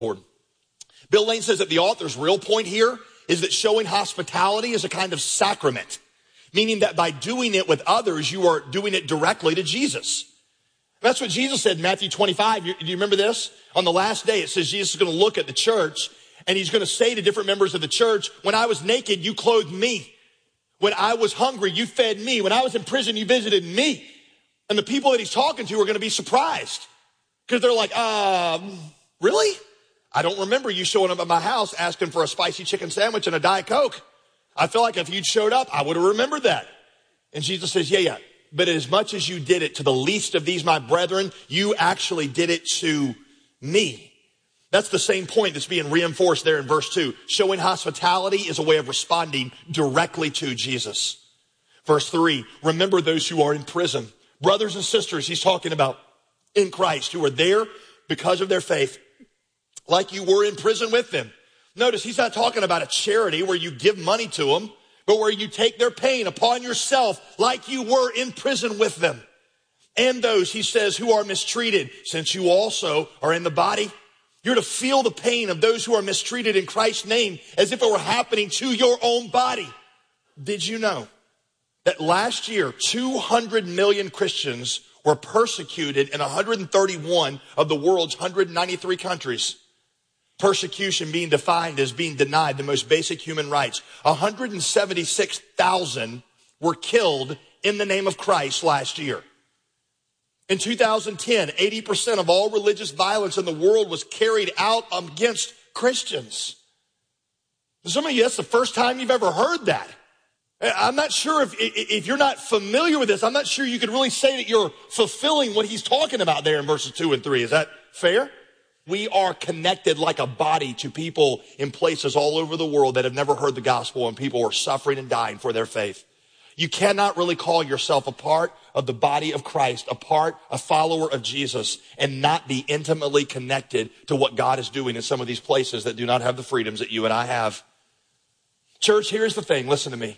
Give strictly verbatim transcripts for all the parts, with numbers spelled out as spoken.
Lord. Bill Lane says that the author's real point here is that showing hospitality is a kind of sacrament, meaning that by doing it with others, you are doing it directly to Jesus. That's what Jesus said in Matthew twenty-five. Do you remember this? On the last day, it says Jesus is going to look at the church and he's going to say to different members of the church, when I was naked, you clothed me. When I was hungry, you fed me. When I was in prison, you visited me. And the people that he's talking to are going to be surprised because they're like, um, really? I don't remember you showing up at my house asking for a spicy chicken sandwich and a Diet Coke. I feel like if you'd showed up, I would have remembered that. And Jesus says, yeah, yeah. But as much as you did it to the least of these, my brethren, you actually did it to me. That's the same point that's being reinforced there in verse two. Showing hospitality is a way of responding directly to Jesus. Verse three, remember those who are in prison. Brothers and sisters, he's talking about in Christ who are there because of their faith, like you were in prison with them. Notice he's not talking about a charity where you give money to them, but where you take their pain upon yourself like you were in prison with them. And those, he says, who are mistreated, since you also are in the body. You're to feel the pain of those who are mistreated in Christ's name as if it were happening to your own body. Did you know that last year, two hundred million Christians were persecuted in one hundred thirty-one of the world's one hundred ninety-three countries? Persecution being defined as being denied the most basic human rights. one hundred seventy-six thousand were killed in the name of Christ last year. In two thousand ten, eighty percent of all religious violence in the world was carried out against Christians. Some of you, that's the first time you've ever heard that. I'm not sure if, if you're not familiar with this, I'm not sure you could really say that you're fulfilling what he's talking about there in verses two and three. Is that fair? We are connected like a body to people in places all over the world that have never heard the gospel, and people are suffering and dying for their faith. You cannot really call yourself a part of the body of Christ, a part, a follower of Jesus, and not be intimately connected to what God is doing in some of these places that do not have the freedoms that you and I have. Church, here's the thing. Listen to me.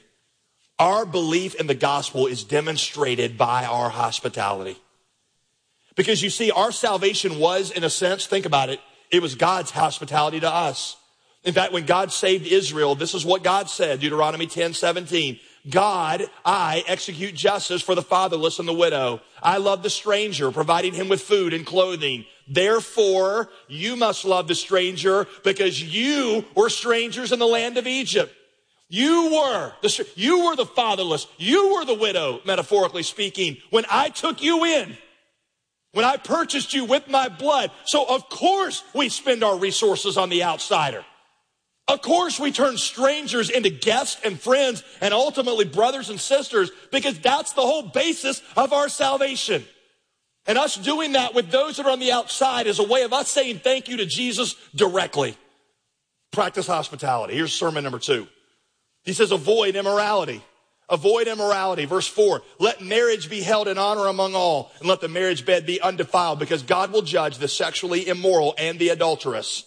Our belief in the gospel is demonstrated by our hospitality. Because you see, our salvation was, in a sense, think about it, it was God's hospitality to us. In fact, when God saved Israel, this is what God said, Deuteronomy ten seventeen. God, I execute justice for the fatherless and the widow. I love the stranger, providing him with food and clothing. Therefore, you must love the stranger because you were strangers in the land of Egypt. You were the, you were the fatherless. You were the widow, metaphorically speaking, when I took you in. When I purchased you with my blood. So of course we spend our resources on the outsider. Of course we turn strangers into guests and friends and ultimately brothers and sisters, because that's the whole basis of our salvation. And us doing that with those that are on the outside is a way of us saying thank you to Jesus directly. Practice hospitality. Here's sermon number two. He says avoid immorality. Avoid immorality. Verse four, let marriage be held in honor among all, and let the marriage bed be undefiled, because God will judge the sexually immoral and the adulterous.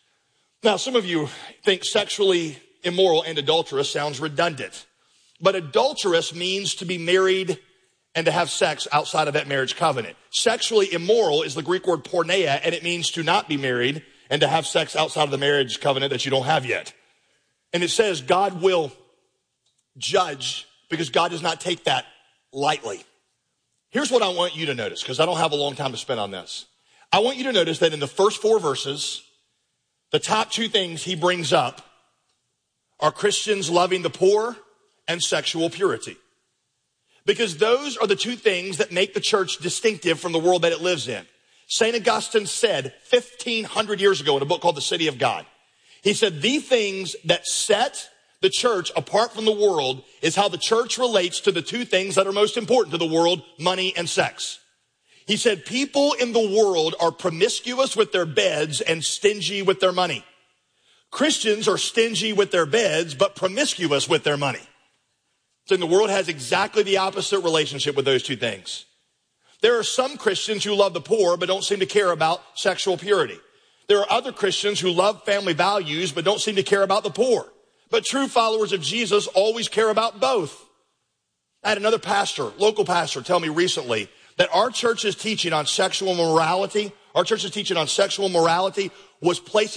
Now, some of you think sexually immoral and adulterous sounds redundant, but adulterous means to be married and to have sex outside of that marriage covenant. Sexually immoral is the Greek word porneia, and it means to not be married and to have sex outside of the marriage covenant that you don't have yet. And it says God will judge, because God does not take that lightly. Here's what I want you to notice, because I don't have a long time to spend on this. I want you to notice that in the first four verses, the top two things he brings up are Christians loving the poor and sexual purity. Because those are the two things that make the church distinctive from the world that it lives in. Saint Augustine said fifteen hundred years ago in a book called The City of God, he said, the things that set the church apart from the world is how the church relates to the two things that are most important to the world, money and sex. He said, people in the world are promiscuous with their beds and stingy with their money. Christians are stingy with their beds, but promiscuous with their money. So the world has exactly the opposite relationship with those two things. There are some Christians who love the poor, but don't seem to care about sexual purity. There are other Christians who love family values, but don't seem to care about the poor. But true followers of Jesus always care about both. I had another pastor, local pastor, tell me recently that our church's teaching on sexual morality Our church's teaching on sexual morality was placing